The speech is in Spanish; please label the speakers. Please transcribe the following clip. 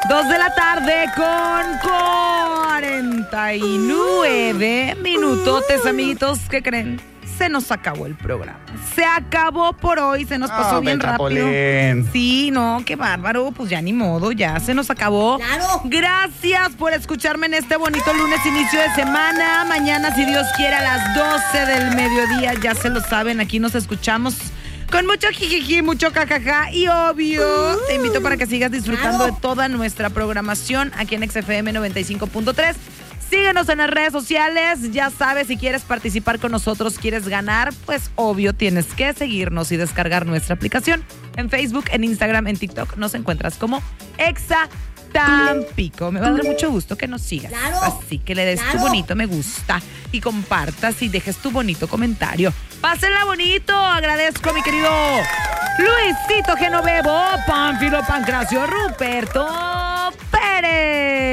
Speaker 1: 2:49 minutotes, amiguitos. ¿Qué creen? Se nos acabó el programa. Se acabó por hoy, se nos pasó bien rápido. Sí, no, qué bárbaro. Pues ya ni modo, ya se nos acabó.
Speaker 2: ¡Claro!
Speaker 1: Gracias por escucharme en este bonito lunes, inicio de semana. Mañana, si Dios quiere, a las 12 del mediodía, ya se lo saben, aquí nos escuchamos con mucho jijiji, mucho cacaja y obvio, te invito para que sigas disfrutando de toda nuestra programación aquí en XFM 95.3. Síguenos en las redes sociales, ya sabes, si quieres participar con nosotros, quieres ganar, pues obvio tienes que seguirnos y descargar nuestra aplicación. En Facebook, en Instagram, en TikTok nos encuentras como Exa Tampico. Me va a dar mucho gusto que nos sigas.
Speaker 2: ¡Claro!
Speaker 1: Así que le des tu bonito me gusta y compartas y dejes tu bonito comentario. Pásenla bonito. Agradezco a mi querido Luisito Genovevo, Pánfilo Pancracio, Ruperto